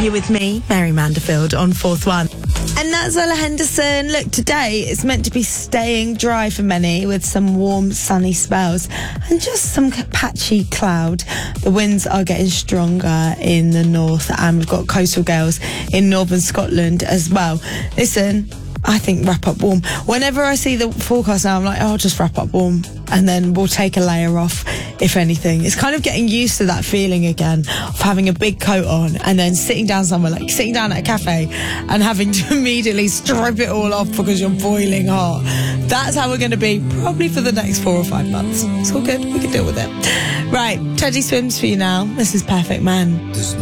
You're with me, Mary Manderfield, on Fourth One. And that's Ella Henderson. Look, today it's meant to be staying dry for many with some warm, sunny spells and just some patchy cloud. The winds are getting stronger in the north and we've got coastal gales in northern Scotland as well. Listen, I think wrap up warm. Whenever I see the forecast now, I'm like, oh, just wrap up warm. And then we'll take a layer off, if anything. It's kind of getting used to that feeling again of having a big coat on and then sitting down somewhere, like sitting down at a cafe and having to immediately strip it all off because you're boiling hot. That's how we're going to be probably for the next 4 or 5 months. It's all good. We can deal with it. Right, Teddy Swims for you now. This is Perfect Man.